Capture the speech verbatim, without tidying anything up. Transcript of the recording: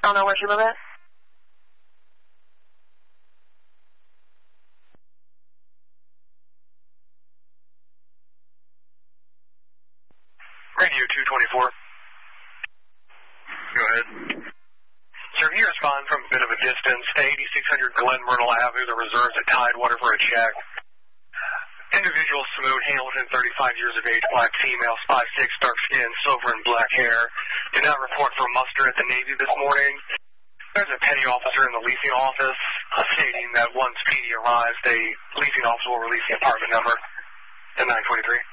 y'all know where she live at? Radio two twenty-four. Go ahead. Sir, he respond from a bit of a distance to eighty-six hundred Glen Myrtle Avenue, the reserves at Tidewater for a check. Individual Smoot Hamilton, thirty-five years of age, black female, five six, dark skin, silver and black hair. Did not report for muster at the Navy this morning. There's a petty officer in the leasing office uh, stating that once P D arrives, the leasing officer will release the apartment number to nine twenty-three.